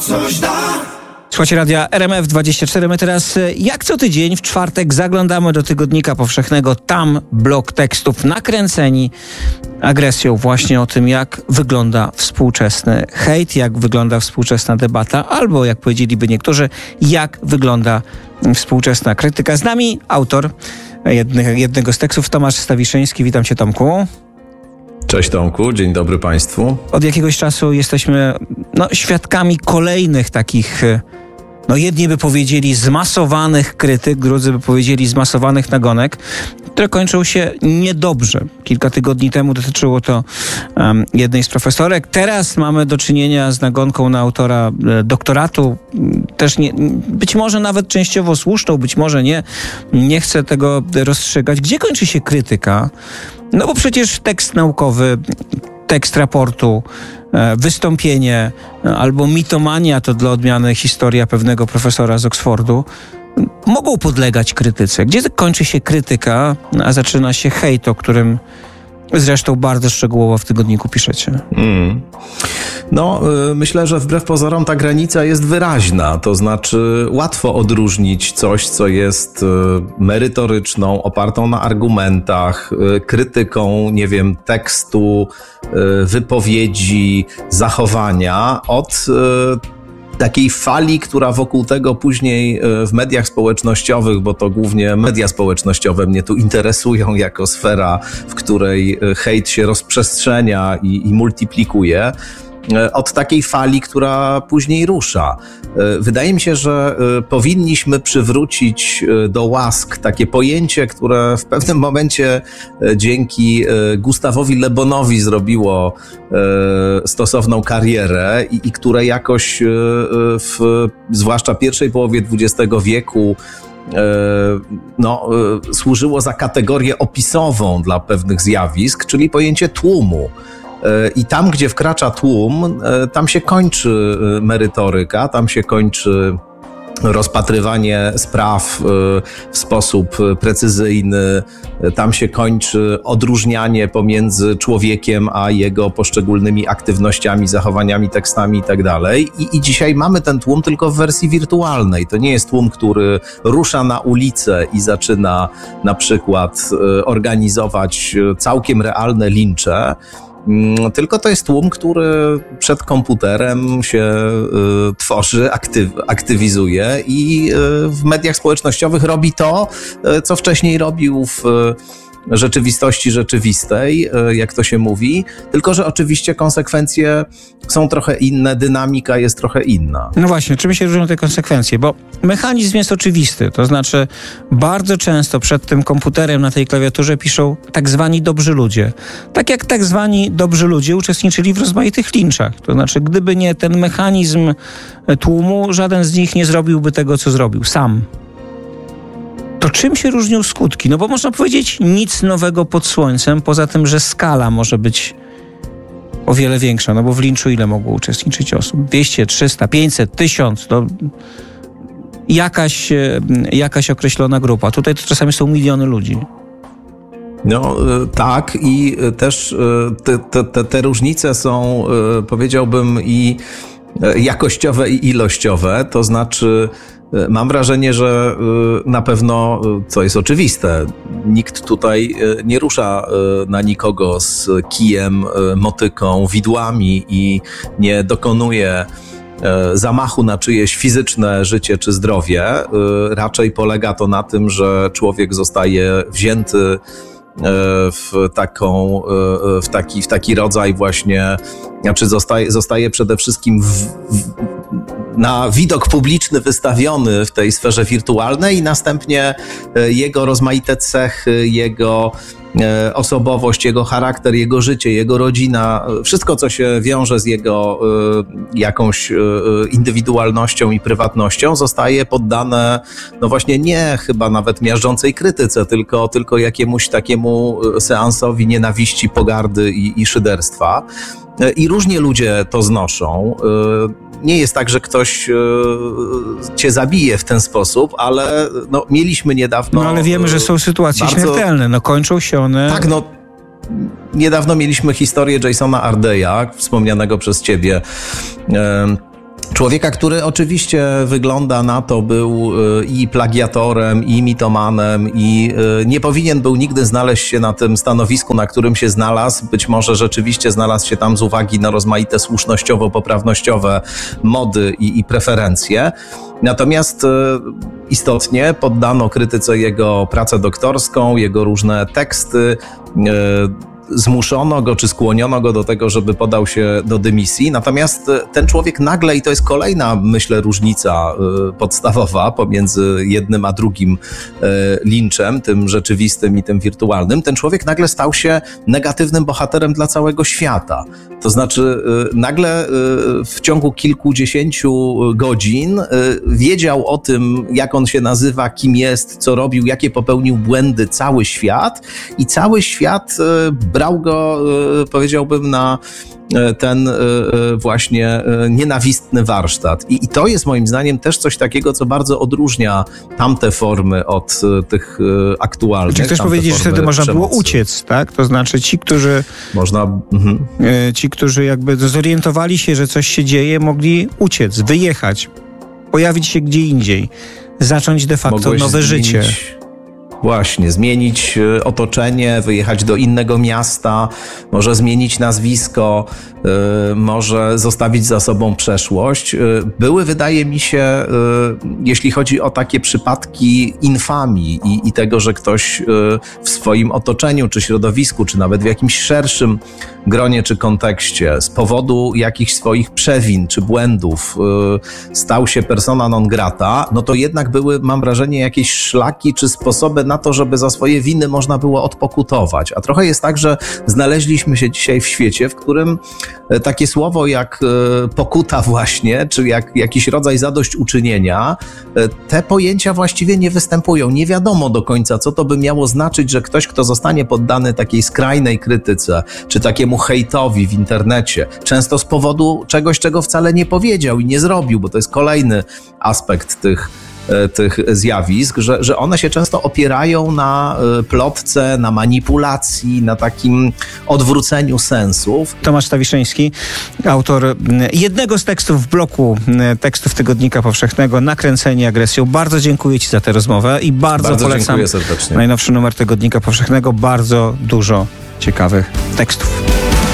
coś da. Słuchajcie radia RMF24. My teraz jak co tydzień w czwartek zaglądamy do Tygodnika Powszechnego. Tam blok tekstów nakręceni agresją właśnie o tym, jak wygląda współczesny hejt, jak wygląda współczesna debata, albo jak powiedzieliby niektórzy, jak wygląda współczesna krytyka. Z nami autor jednego z tekstów, Tomasz Stawiszyński. Witam cię, Tomku. Cześć Tomku, dzień dobry Państwu. Od jakiegoś czasu jesteśmy świadkami kolejnych takich, jedni by powiedzieli zmasowanych krytyk, drudzy by powiedzieli zmasowanych nagonek, które kończą się niedobrze. Kilka tygodni temu dotyczyło to jednej z profesorek. Teraz mamy do czynienia z nagonką na autora doktoratu, też być może nawet częściowo słuszną, być może nie. Nie chcę tego rozstrzygać. Gdzie kończy się krytyka? No bo przecież tekst naukowy, tekst raportu, wystąpienie albo mitomania, to dla odmiany historia pewnego profesora z Oksfordu, mogą podlegać krytyce. Gdzie kończy się krytyka, a zaczyna się hejt, o którym zresztą bardzo szczegółowo w tygodniku piszecie? Myślę, że wbrew pozorom ta granica jest wyraźna. To znaczy łatwo odróżnić coś, co jest merytoryczną, opartą na argumentach, krytyką, tekstu, wypowiedzi, zachowania od takiej fali, która wokół tego później w mediach społecznościowych, bo to głównie media społecznościowe mnie tu interesują jako sfera, w której hejt się rozprzestrzenia i multiplikuje, od takiej fali, która później rusza. Wydaje mi się, że powinniśmy przywrócić do łask takie pojęcie, które w pewnym momencie dzięki Gustawowi Le Bonowi zrobiło stosowną karierę i które jakoś zwłaszcza w pierwszej połowie XX wieku służyło za kategorię opisową dla pewnych zjawisk, czyli pojęcie tłumu. I tam, gdzie wkracza tłum, tam się kończy merytoryka, tam się kończy rozpatrywanie spraw w sposób precyzyjny, tam się kończy odróżnianie pomiędzy człowiekiem a jego poszczególnymi aktywnościami, zachowaniami, tekstami i tak dalej. I dzisiaj mamy ten tłum tylko w wersji wirtualnej. To nie jest tłum, który rusza na ulicę i zaczyna na przykład organizować całkiem realne lincze, tylko to jest tłum, który przed komputerem się tworzy, aktywizuje i w mediach społecznościowych robi to, co wcześniej robił w rzeczywistości rzeczywistej, jak to się mówi, tylko że oczywiście konsekwencje są trochę inne, dynamika jest trochę inna. No właśnie, czym się różnią te konsekwencje? Bo mechanizm jest oczywisty, to znaczy bardzo często przed tym komputerem na tej klawiaturze piszą tak zwani dobrzy ludzie. Tak jak tak zwani dobrzy ludzie uczestniczyli w rozmaitych linczach. To znaczy, gdyby nie ten mechanizm tłumu, żaden z nich nie zrobiłby tego, co zrobił sam. To czym się różnią skutki? No bo można powiedzieć nic nowego pod słońcem, poza tym, że skala może być o wiele większa. No bo w linczu ile mogło uczestniczyć osób? 200, 300, 500, 1000. No, jakaś określona grupa. Tutaj to czasami są miliony ludzi. No tak, i też te różnice są, powiedziałbym, i jakościowe, i ilościowe. To znaczy mam wrażenie, że na pewno, co jest oczywiste, nikt tutaj nie rusza na nikogo z kijem, motyką, widłami i nie dokonuje zamachu na czyjeś fizyczne życie czy zdrowie. Raczej polega to na tym, że człowiek zostaje wzięty w taki rodzaj właśnie, znaczy zostaje przede wszystkim na widok publiczny wystawiony w tej sferze wirtualnej i następnie jego rozmaite cechy, jego osobowość, jego charakter, jego życie, jego rodzina, wszystko, co się wiąże z jego jakąś indywidualnością i prywatnością, zostaje poddane, no właśnie nie chyba nawet miażdżącej krytyce, tylko jakiemuś takiemu seansowi nienawiści, pogardy i szyderstwa. I różnie ludzie to znoszą. Nie jest tak, że ktoś cię zabije w ten sposób, ale mieliśmy niedawno... No ale wiemy, że są sytuacje śmiertelne. Kończą się one... Tak, niedawno mieliśmy historię Jasona Ardeya, wspomnianego przez ciebie Człowieka, który oczywiście wygląda na to, był i plagiatorem, i mitomanem, i nie powinien był nigdy znaleźć się na tym stanowisku, na którym się znalazł. Być może rzeczywiście znalazł się tam z uwagi na rozmaite słusznościowo-poprawnościowe mody i preferencje. Natomiast istotnie poddano krytyce jego pracę doktorską, jego różne teksty, zmuszono go, czy skłoniono go do tego, żeby podał się do dymisji. Natomiast ten człowiek nagle, i to jest kolejna, myślę, różnica podstawowa pomiędzy jednym a drugim linczem, tym rzeczywistym i tym wirtualnym, ten człowiek nagle stał się negatywnym bohaterem dla całego świata. To znaczy nagle w ciągu kilkudziesięciu godzin wiedział o tym, jak on się nazywa, kim jest, co robił, jakie popełnił błędy cały świat, i cały świat brał go, powiedziałbym, na ten właśnie nienawistny warsztat. I to jest moim zdaniem też coś takiego, co bardzo odróżnia tamte formy od tych aktualnych. Czy chcesz powiedzieć, że wtedy można było uciec, tak? To znaczy ci, którzy ci, którzy jakby zorientowali się, że coś się dzieje, mogli uciec, wyjechać, pojawić się gdzie indziej, zacząć de facto nowe życie. Właśnie, zmienić otoczenie, wyjechać do innego miasta, może zmienić nazwisko, może zostawić za sobą przeszłość. Były, wydaje mi się, jeśli chodzi o takie przypadki infamii i tego, że ktoś w swoim otoczeniu, czy środowisku, czy nawet w jakimś szerszym gronie, czy kontekście z powodu jakichś swoich przewin, czy błędów stał się persona non grata, no to jednak były, mam wrażenie, jakieś szlaki, czy sposoby na to, żeby za swoje winy można było odpokutować. A trochę jest tak, że znaleźliśmy się dzisiaj w świecie, w którym takie słowo jak pokuta właśnie, czy jak jakiś rodzaj zadośćuczynienia, te pojęcia właściwie nie występują. Nie wiadomo do końca, co to by miało znaczyć, że ktoś, kto zostanie poddany takiej skrajnej krytyce, czy takiemu hejtowi w internecie, często z powodu czegoś, czego wcale nie powiedział i nie zrobił, bo to jest kolejny aspekt tych zjawisk, że one się często opierają na plotce, na manipulacji, na takim odwróceniu sensów. Tomasz Stawiszyński, autor jednego z tekstów w bloku tekstów Tygodnika Powszechnego, Nakręceni agresją. Bardzo dziękuję Ci za tę rozmowę i bardzo polecam dziękuję serdecznie. Najnowszy numer Tygodnika Powszechnego. Bardzo dużo ciekawych tekstów.